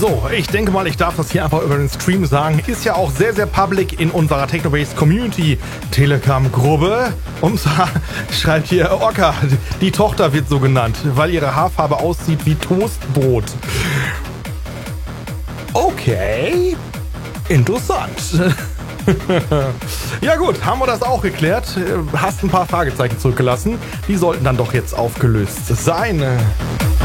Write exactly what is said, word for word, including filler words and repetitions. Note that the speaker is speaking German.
So, ich denke mal, ich darf das hier einfach über den Stream sagen. Ist ja auch sehr, sehr public in unserer Technobase Community Telegram-Gruppe. Und zwar schreibt hier Orca, die Tochter wird so genannt, weil ihre Haarfarbe aussieht wie Toastbrot. Okay, interessant. Ja gut, haben wir das auch geklärt. Hast ein paar Fragezeichen zurückgelassen. Die sollten dann doch jetzt aufgelöst sein.